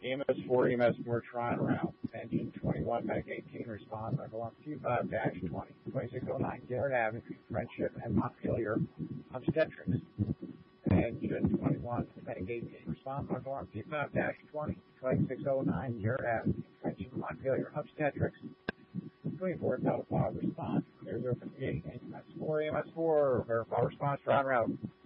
EMS4, EMS4, Toronto route. Engine 21, Medic 18, response. I belong to 5-20, 2609 Garrett Avenue, Friendship and Montpelier Obstetrics. Engine 21, Medic 18, response. I belong to 5-20, 2609 Garrett Avenue, Friendship and Montpelier Obstetrics. 24 Delta response. 058, EMS4, EMS4, verify response, Toronto route.